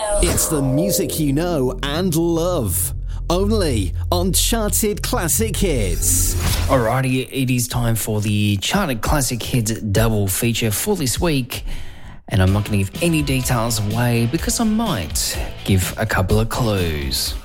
It's the music you know and love. Only on Charted Classic Hits. Alrighty, it is time for the Charted Classic Hits double feature for this week. And I'm not going to give any details away because I might give a couple of clues.